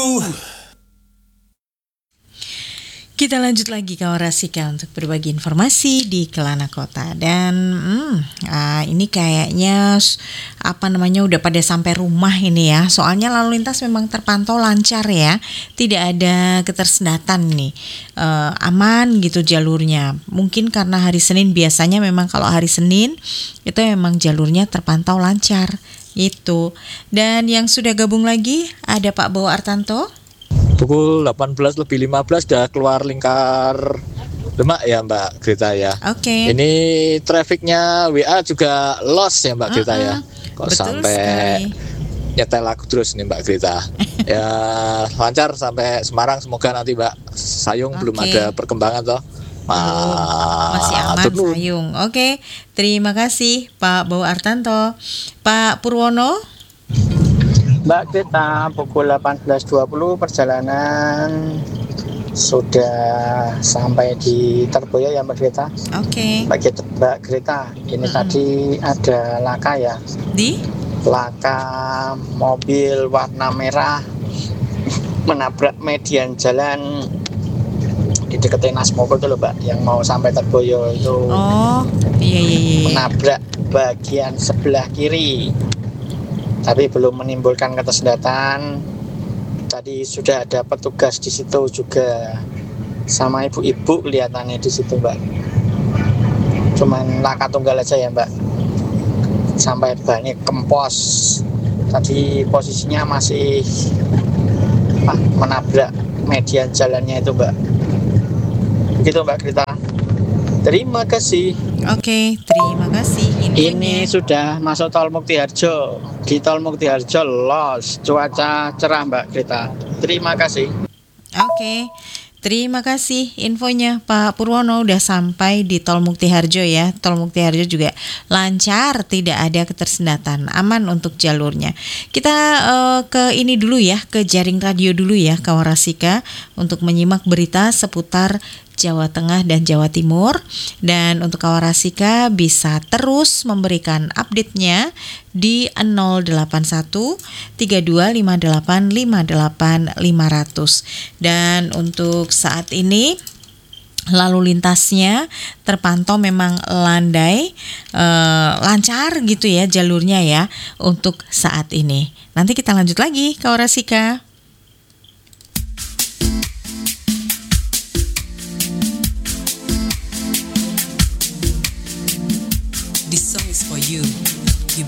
Kita lanjut lagi ke Rasika untuk berbagi informasi di Kelana Kota. Dan ini kayaknya udah pada sampai rumah ini ya. Soalnya lalu lintas memang terpantau lancar ya. Tidak ada ketersendatan nih. Aman gitu jalurnya. Mungkin karena hari Senin, biasanya memang kalau hari Senin itu memang jalurnya terpantau lancar gitu. Dan yang sudah gabung lagi ada Pak Bowo Artanto. Pukul 18:15 sudah keluar lingkar Demak ya Mbak Grita ya. Oke. Ini trafficnya WA juga lost ya Mbak Grita ya. Kok Betul sampai sekali. nyetel aku terus nih Mbak Grita. Ya lancar sampai Semarang, semoga nanti Mbak Sayung belum ada perkembangan toh. Masih aman Sayung. Oke, terima kasih Pak Bowo Artanto. Pak Purwono. Mbak Grita, pukul 18.20 perjalanan sudah sampai di Terboyo ya Mbak Grita. Oke. Mbak Grita, ini tadi ada laka ya. Di? Laka mobil warna merah menabrak median jalan di dekat Tenas Moko itu loh Mbak, yang mau sampai Terboyo itu. Oh, iya. Menabrak bagian sebelah kiri. Tapi belum menimbulkan ketersendatan. Tadi sudah ada petugas di situ juga, sama ibu-ibu kelihatannya di situ Mbak. Cuman laka tunggal aja ya Mbak. Sampai banyak kempos. Tadi posisinya masih menabrak median jalannya itu Mbak. Begitu Mbak Grita. Terima kasih. Oke, terima kasih. Ini sudah masuk Tol Muktiharjo. Di Tol Muktiharjo los, cuaca cerah Mbak Grita. Terima kasih. Oke, terima kasih infonya Pak Purwono, udah sampai di Tol Muktiharjo ya. Tol Muktiharjo juga lancar, tidak ada ketersendatan, aman untuk jalurnya. Kita ke ini dulu ya, ke jaring radio dulu ya Kawarasika, untuk menyimak berita seputar Jawa Tengah dan Jawa Timur. Dan untuk Kawarasika bisa terus memberikan update-nya di 081 3258 58 500. Dan untuk saat ini lalu lintasnya terpantau memang landai, lancar gitu ya jalurnya ya untuk saat ini. Nanti kita lanjut lagi Kawarasika. This song is for you.